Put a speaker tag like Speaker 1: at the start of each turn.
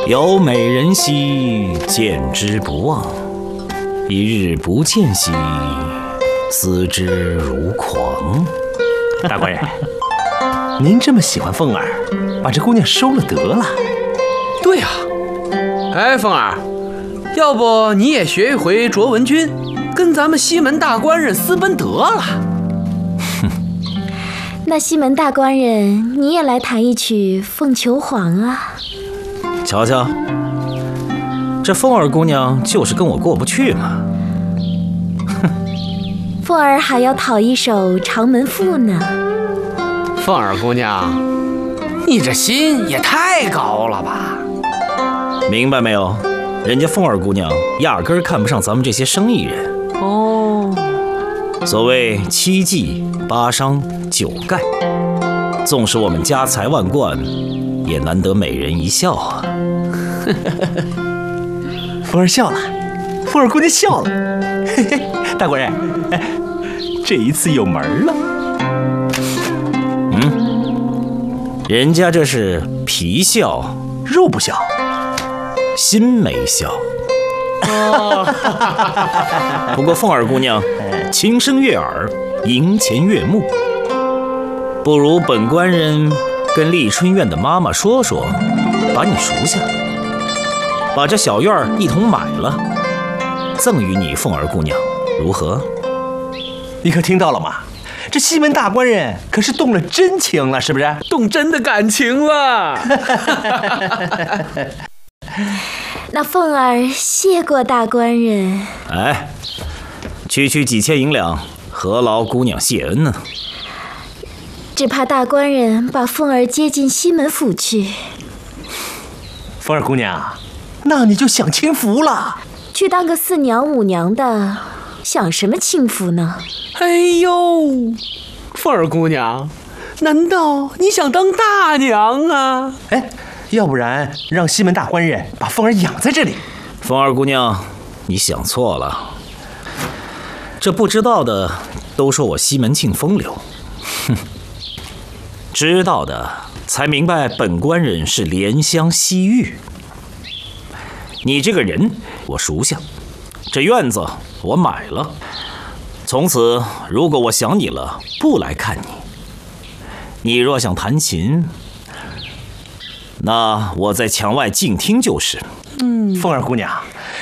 Speaker 1: 有美人兮，见之不忘；一日不见兮，思之如狂。
Speaker 2: 大官人，您这么喜欢凤儿，把这姑娘收了得了。
Speaker 3: 对呀，哎，凤儿，要不你也学一回卓文君，跟咱们西门大官人私奔得了。
Speaker 4: 那西门大官人，你也来弹一曲《凤求凰》啊？
Speaker 1: 瞧瞧，这凤儿姑娘就是跟我过不去嘛。
Speaker 4: 凤儿还要讨一首《长门赋》呢。
Speaker 3: 凤儿姑娘，你这心也太高了吧？
Speaker 1: 明白没有？人家凤儿姑娘压根儿看不上咱们这些生意人。
Speaker 3: 哦，
Speaker 1: 所谓7忌8伤9盖，纵使我们家财万贯，也难得美人一笑啊。
Speaker 2: 凤儿笑了，凤儿姑娘笑了。嘿嘿，大官人，哎，这一次有门了。
Speaker 1: 人家这是皮笑
Speaker 2: 肉不笑，
Speaker 1: 心没笑。不过凤儿姑娘轻声悦耳，银钱悦目，不如本官人跟丽春院的妈妈说说，把你赎下，把这小院一同买了，赠与你凤儿姑娘，如何？
Speaker 2: 你可听到了吗？这西门大官人可是动了真情了，是不是？
Speaker 3: 动真的感情了。
Speaker 4: 那凤儿谢过大官人。
Speaker 1: 哎，区几千银两，何劳姑娘谢恩呢？
Speaker 4: 只怕大官人把凤儿接进西门府去。
Speaker 2: 凤儿姑娘，那你就享清福了。
Speaker 4: 去当个4娘5娘的，享什么清福呢？
Speaker 3: 哎呦，凤儿姑娘，难道你想当大娘啊？
Speaker 2: 哎，要不然让西门大官人把凤儿养在这里。
Speaker 1: 凤儿姑娘，你想错了。这不知道的都说我西门庆风流，哼，知道的才明白本官人是怜香惜玉。你这个人我熟悉，这院子我买了，从此如果我想你了，不来看你。你若想弹琴，那我在墙外静听就是。
Speaker 2: 凤儿姑娘，